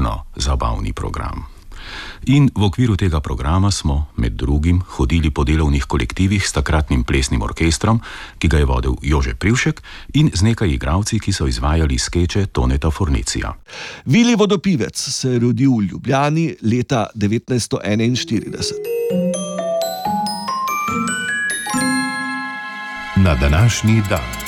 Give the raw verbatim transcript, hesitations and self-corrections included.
izjemno zabavni program. In v okviru tega programa smo, med drugim, hodili po delovnih kolektivih s takratnim plesnim orkestrom, ki ga je vodil Jože Privšek, in z nekaj igralci, ki so izvajali skeče Toneta Fornecija. Vili Vodopivec se je rodil v Ljubljani leta devetnajststo enainštirideset. Na današnji dan.